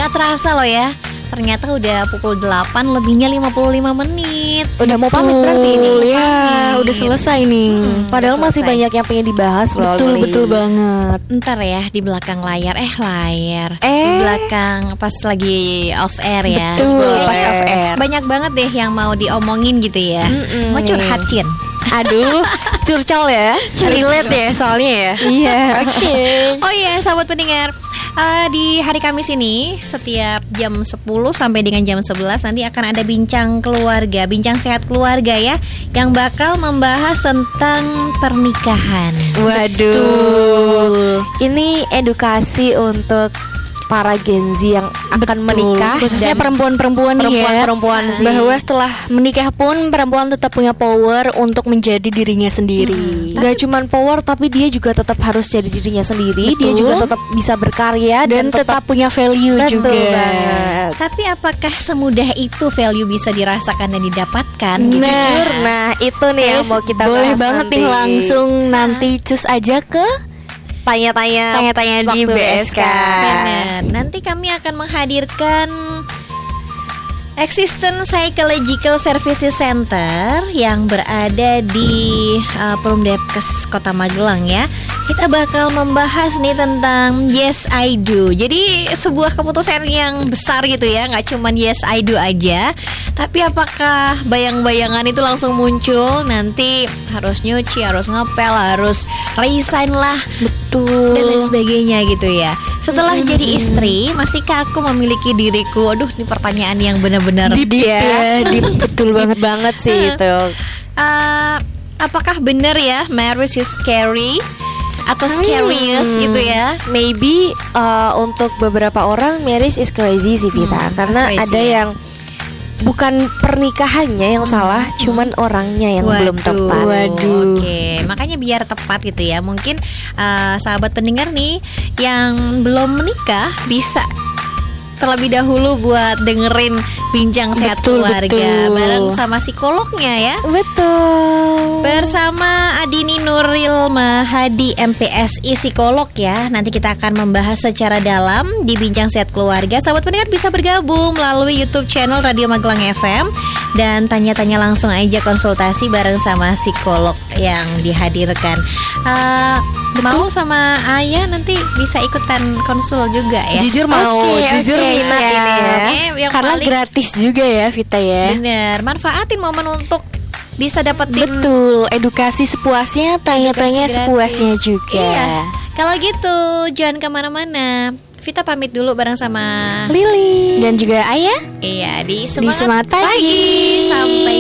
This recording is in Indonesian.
Gak terasa loh ya, ternyata udah pukul 8 lebihnya 55 menit. Udah mau pamit berarti ini. Ya, udah selesai nih. Padahal udah masih selesai. banyak yang pengen dibahas loh. Betul banget. Ntar ya di belakang layar di belakang pas lagi off air ya. Betul, Kayaknya pas off air. banyak banget deh yang mau diomongin gitu ya. Mau curhat, Cin. Aduh, curcol ya. Relate ya soalnya ya. Iya. Oke. Oh iya, sahabat pendengar, di hari Kamis ini setiap jam 10 sampai dengan jam 11 nanti akan ada bincang keluarga, bincang sehat keluarga ya, yang bakal membahas tentang pernikahan. Waduh. Ini edukasi untuk para Gen Z yang akan menikah, Khususnya dan perempuan-perempuan nih ya. perempuan sih. Bahwa setelah menikah pun perempuan tetap punya power untuk menjadi dirinya sendiri. Gak cuman power, tapi dia juga tetap harus jadi dirinya sendiri. Betul. Dia juga tetap bisa berkarya Dan tetap punya value betul juga. banget. Tapi apakah semudah itu value bisa dirasakan dan didapatkan? Gitu? Jujur, nah itu nih yang mau kita boleh bahas banget nanti. nih langsung nanti cus aja ke Tanya-tanya di waktu BSK. Benar. Nanti kami akan menghadirkan Existence Psychological Services Center yang berada di Perumdepkes Kota Magelang ya. Kita bakal membahas nih tentang Yes I Do. Jadi sebuah keputusan yang besar gitu ya, nggak cuman Yes I Do aja, tapi apakah bayang-bayangan itu langsung muncul, nanti harus nyuci, harus ngepel, harus resign lah, Betul. dan lain sebagainya gitu ya. Setelah jadi istri, masihkah aku memiliki diriku? Aduh, ini pertanyaan yang benar-benar Deep ya. Betul banget. banget sih itu. Apakah benar ya marriage is scary atau scariest gitu ya? Maybe untuk beberapa orang marriage is crazy sih Vita, karena crazy ada ya. yang bukan pernikahannya yang salah, cuman orangnya yang belum tepat. Waduh. Oke, makanya biar tepat gitu ya. Mungkin sahabat pendengar nih yang belum menikah bisa terlebih dahulu buat dengerin bincang sehat Betul, keluarga betul. bareng sama psikolognya ya. Betul. Bersama Adini Nuril Mahadi MPSI psikolog ya. Nanti kita akan membahas secara dalam di Bincang Sehat Keluarga. Sahabat pendengar bisa bergabung melalui YouTube channel Radio Magelang FM dan tanya-tanya langsung aja, konsultasi bareng sama psikolog yang dihadirkan. Mau sama Ayah nanti bisa ikutan konsul juga ya. Jujur mau, jujur minat siap. ini ya. Yang Karena paling gratis juga ya Vita ya. bener, manfaatin momen untuk bisa dapetin Betul, edukasi sepuasnya, tanya-tanya edukasi gratis. sepuasnya juga. Iya. Kalau gitu jangan kemana-mana. Vita pamit dulu bareng sama Lili. Dan juga Ayah Iya di Semangat Semangat Pagi. Sampai